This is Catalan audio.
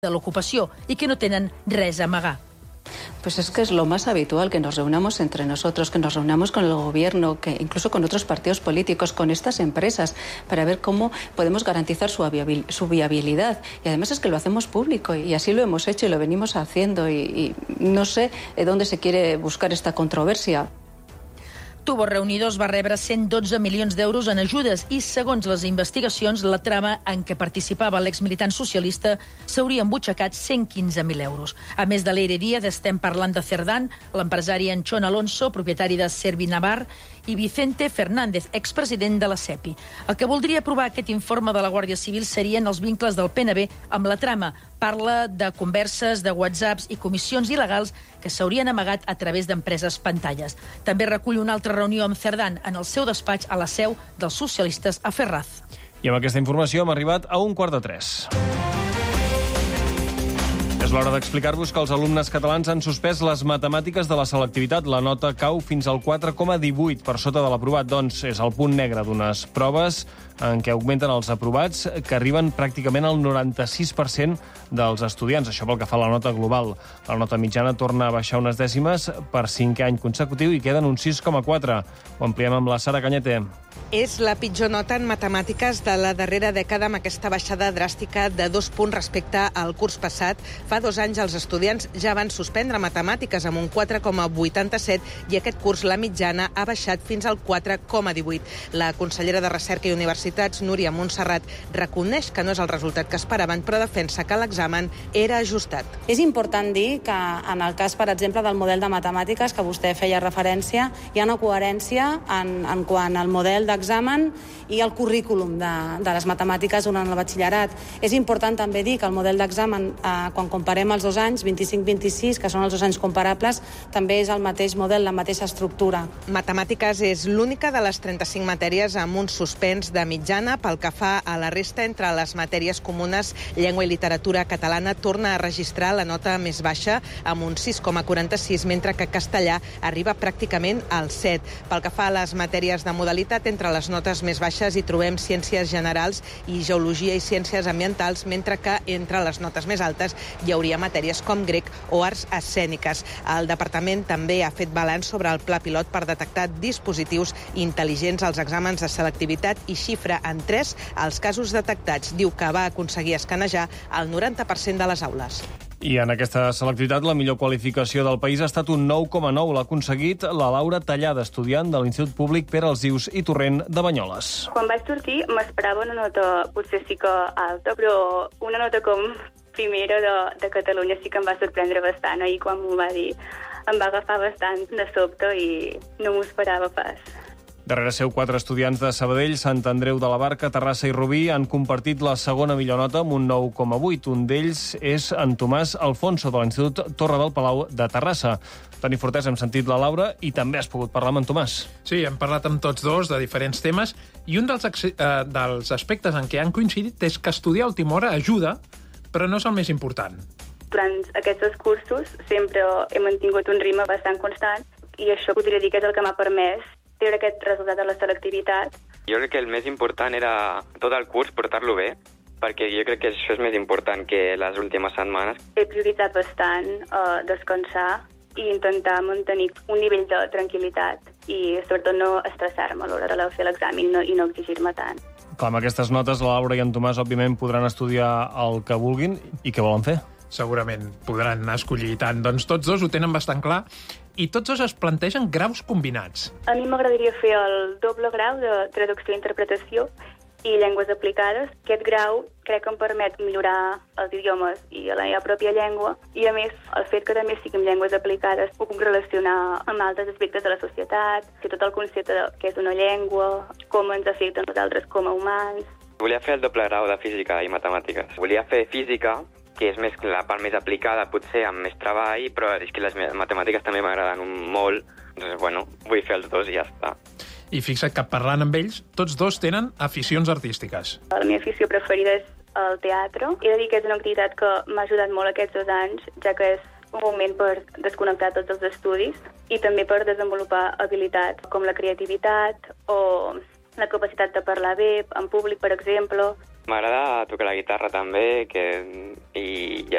de l'ocupació i que no tenen res a amagar. Pues es que es lo más habitual, que nos reunamos entre nosotros, que nos reunamos con el gobierno, que incluso con otros partidos políticos, con estas empresas, para ver cómo podemos garantizar su viabilidad. Y además es que lo hacemos público y así lo hemos hecho y lo venimos haciendo y no sé dónde se quiere buscar esta controversia. Tubos Reunidos va rebre 112 milions d'euros en ajudes i, segons les investigacions, la trama en què participava l'exmilitant socialista s'hauria embutxacat 115.000 euros. A més de l'heredia, estem parlant de Cerdán, l'empresari Anchón Alonso, propietari de Servinavar, i Vicente Fernández, expresident de la SEPI. El que voldria provar aquest informe de la Guàrdia Civil serien els vincles del PNB amb la trama. Parla de converses, de whatsapps i comissions il·legals que s'haurien amagat a través d'empreses pantalles. També recull una altra reunió amb Cerdán en el seu despatx a la seu dels socialistes a Ferraz. I amb aquesta informació hem arribat a 2:45. És l'hora d'explicar-vos que els alumnes catalans han suspès les matemàtiques de la selectivitat. La nota cau fins al 4,18 per sota de l'aprovat. Doncs és el punt negre d'unes proves en què augmenten els aprovats, que arriben pràcticament al 96% dels estudiants. Això pel que fa a la nota global. La nota mitjana torna a baixar unes dècimes per 5è any consecutiu i queden un 6,4. Ho ampliem amb la Sara Cañete. És la pitjor nota en matemàtiques de la darrera dècada, amb aquesta baixada dràstica de 2 punts respecte al curs passat. Fa 2 anys els estudiants ja van suspendre matemàtiques amb un 4,87 i aquest curs la mitjana ha baixat fins al 4,18. La consellera de Recerca i Universitats, Núria Montserrat, reconeix que no és el resultat que esperaven, però defensa que l'examen era ajustat. És important dir que en el cas, per exemple, del model de matemàtiques que vostè feia referència, hi ha una coherència en quant al model d'examen i el currículum de les matemàtiques durant el batxillerat. És important també dir que el model d'examen, quan comparem els 2 anys, 25-26, que són els 2 anys comparables, també és el mateix model, la mateixa estructura. Matemàtiques és l'única de les 35 matèries amb un suspens de mitjana. Pel que fa a la resta, entre les matèries comunes, llengua i literatura catalana torna a registrar la nota més baixa amb un 6,46, mentre que castellà arriba pràcticament al 7. Pel que fa a les matèries de modalitat, entre les notes més baixes hi trobem ciències generals i geologia i ciències ambientals, mentre que entre les notes més altes hi hauria matèries com grec o arts escèniques. El departament també ha fet balanç sobre el pla pilot per detectar dispositius intel·ligents als exàmens de selectivitat i xifra en 3 els casos detectats. Diu que va aconseguir escanejar el 90% de les aules. I en aquesta selectivitat la millor qualificació del país ha estat un 9,9. L'ha aconseguit la Laura Tallada, estudiant de l'Institut Públic Pere Alsius i Torrent de Banyoles. Quan vaig sortir m'esperava una nota potser sí que alta, però una nota com primera de Catalunya sí que em va sorprendre bastant. Ahir quan m'ho va dir em va agafar bastant de sobte i no m'ho esperava pas. Darrere seu, 4 estudiants de Sabadell, Sant Andreu de la Barca, Terrassa i Rubí han compartit la segona millor nota amb un 9,8. Un d'ells és en Tomàs Alfonso, de l'Institut Torre del Palau de Terrassa. Toni Fortés, hem sentit la Laura i també has pogut parlar amb en Tomàs. Sí, hem parlat amb tots dos de diferents temes i un dels aspectes en què han coincidit és que estudiar a última hora ajuda, però no és el més important. Durant aquests cursos sempre he mantingut un ritme bastant constant i això podria dir que és el que m'ha permès treure aquest resultat de la selectivitat. Jo crec que el més important era tot el curs portar-lo bé, perquè jo crec que això és més important que les últimes setmanes. He prioritzat bastant descansar i intentar mantenir un nivell de tranquil·litat i sobretot no estressar-me a l'hora de fer l'examen i no exigir-me tant. Clar, amb aquestes notes, la Laura i en Tomàs, òbviament, podran estudiar el que vulguin. I què volen fer? Segurament podran escollir tant. Doncs tots dos ho tenen bastant clar i tots dos es plantegen graus combinats. A mi m'agradaria fer el doble grau de traducció i interpretació i llengües aplicades. Aquest grau crec que em permet millorar els idiomes i la meva pròpia llengua i, a més, el fet que també sigui en llengües aplicades ho puc relacionar amb altres aspectes de la societat, tot el concepte de què és una llengua, com ens afecta a nosaltres com a humans. Volia fer el doble grau de física i matemàtiques. Volia fer física, que és més la part més aplicada, potser amb més treball, però és que les matemàtiques també m'agraden molt, doncs, bueno, vull fer els dos i ja està. I fixa't que parlant amb ells, tots dos tenen aficions artístiques. La meva afició preferida és el teatre. He de dir que és una activitat que m'ha ajudat molt aquests 2 anys, ja que és un moment per desconnectar tots els estudis i també per desenvolupar habilitats com la creativitat o la capacitat de parlar bé en públic, per exemple. M'agrada tocar la guitarra també, i